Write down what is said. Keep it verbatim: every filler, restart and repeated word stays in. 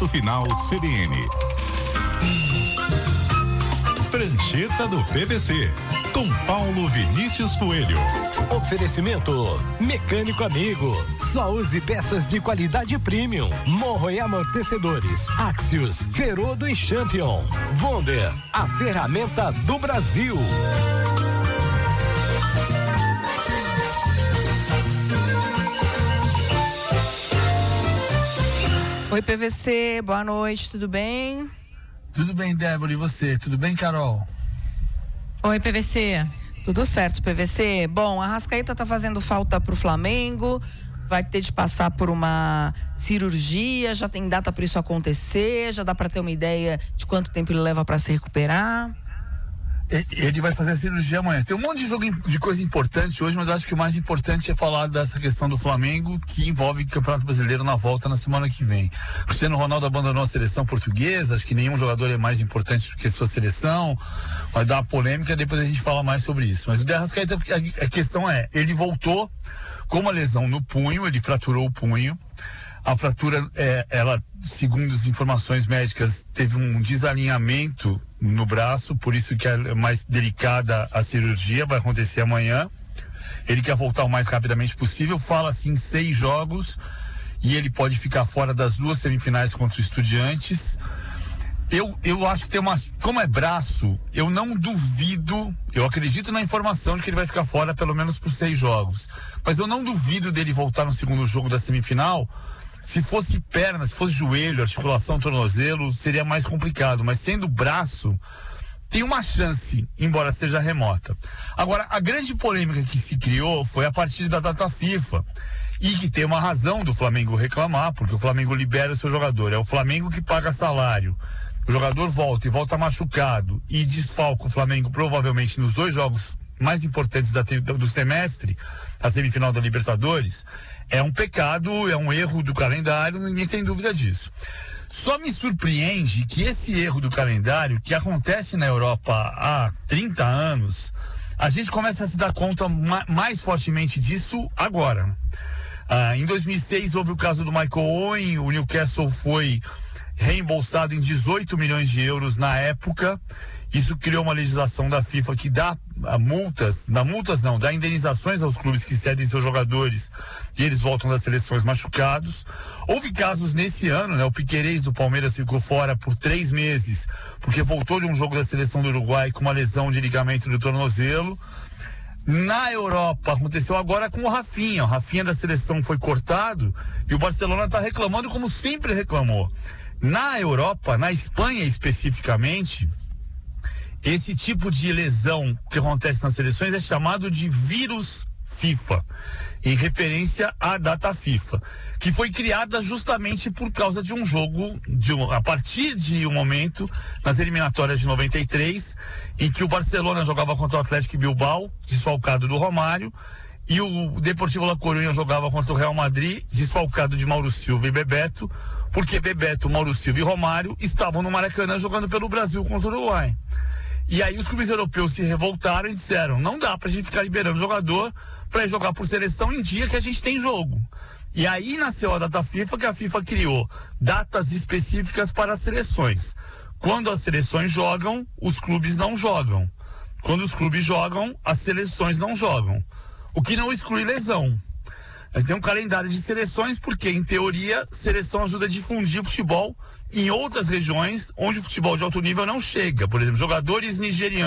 Ponto final C B N. Prancheta do P V C, com Paulo Vinícius Coelho. Oferecimento Mecânico Amigo, só use peças de qualidade premium. Morro e amortecedores, Axios, Ferodo e Champion. Wonder, a ferramenta do Brasil. Oi, P V C, boa noite, tudo bem? Tudo bem, Débora, e você? Tudo bem, Carol? Oi, P V C. Tudo certo, P V C. Bom, a Arrascaeta tá fazendo falta pro Flamengo, vai ter de passar por uma cirurgia, já tem data para isso acontecer, já dá para ter uma ideia de quanto tempo ele leva para se recuperar? Ele vai fazer a cirurgia amanhã. Tem um monte de jogo de coisa importante hoje, mas acho que o mais importante é falar dessa questão do Flamengo, que envolve o Campeonato Brasileiro na volta na semana que vem. Cristiano Ronaldo abandonou a seleção portuguesa, acho que nenhum jogador é mais importante do que a sua seleção. Vai dar uma polêmica, depois a gente fala mais sobre isso. Mas o De Arrascaeta, a questão é, ele voltou com uma lesão no punho, ele fraturou o punho. A fratura, é, ela, segundo as informações médicas, teve um desalinhamento no braço, por isso que é mais delicada a cirurgia, vai acontecer amanhã. Ele quer voltar o mais rapidamente possível, fala assim, seis jogos, e ele pode ficar fora das duas semifinais contra os Estudiantes. Eu, eu acho que tem uma... Como é braço, eu não duvido, eu acredito na informação de que ele vai ficar fora pelo menos por seis jogos. Mas eu não duvido dele voltar no segundo jogo da semifinal. Se fosse perna, se fosse joelho, articulação, tornozelo, seria mais complicado. Mas sendo braço, tem uma chance, embora seja remota. Agora, a grande polêmica que se criou foi a partir da data FIFA. E que tem uma razão do Flamengo reclamar, porque o Flamengo libera o seu jogador. É o Flamengo que paga salário. O jogador volta e volta machucado e desfalca o Flamengo provavelmente nos dois jogos mais importantes da, do semestre, a semifinal da Libertadores, é um pecado, é um erro do calendário, ninguém tem dúvida disso. Só me surpreende que esse erro do calendário, que acontece na Europa há trinta anos, a gente começa a se dar conta ma- mais fortemente disso agora. Ah, em dois mil e seis houve o caso do Michael Owen, o Newcastle foi reembolsado em dezoito milhões de euros na época. Isso criou uma legislação da FIFA que dá a multas, dá multas não, dá indenizações aos clubes que cedem seus jogadores e eles voltam das seleções machucados. Houve casos nesse ano, né? O Piquerez do Palmeiras ficou fora por três meses, porque voltou de um jogo da seleção do Uruguai com uma lesão de ligamento do tornozelo. Na Europa, aconteceu agora com o Rafinha. O Rafinha da seleção foi cortado e o Barcelona está reclamando como sempre reclamou. Na Europa, na Espanha especificamente, esse tipo de lesão que acontece nas seleções é chamado de vírus FIFA, em referência à data FIFA, que foi criada justamente por causa de um jogo, de um, a partir de um momento, nas eliminatórias de noventa e três, em que o Barcelona jogava contra o Atlético Bilbao, desfalcado do Romário, e o Deportivo La Coruña jogava contra o Real Madrid, desfalcado de Mauro Silva e Bebeto, porque Bebeto, Mauro Silva e Romário estavam no Maracanã jogando pelo Brasil contra o Uruguai. E aí os clubes europeus se revoltaram e disseram, não dá pra gente ficar liberando jogador pra ir jogar por seleção em dia que a gente tem jogo. E aí nasceu a data FIFA, que a FIFA criou datas específicas para as seleções. Quando as seleções jogam, os clubes não jogam. Quando os clubes jogam, as seleções não jogam. O que não exclui lesão. Tem um calendário de seleções porque, em teoria, seleção ajuda a difundir o futebol em outras regiões onde o futebol de alto nível não chega. Por exemplo, jogadores nigerianos